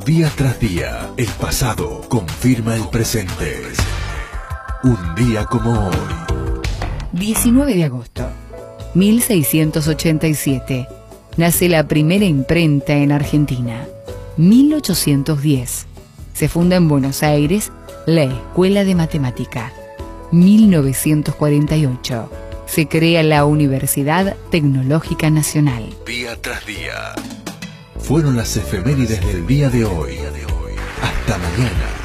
Día tras día, el pasado confirma el presente. Un día como hoy. 19 de agosto, 1687. Nace la primera imprenta en Argentina. 1810. Se funda en Buenos Aires la Escuela de Matemática. 1948. Se crea la Universidad Tecnológica Nacional. Día tras día. Fueron las efemérides del día de hoy. Hasta mañana.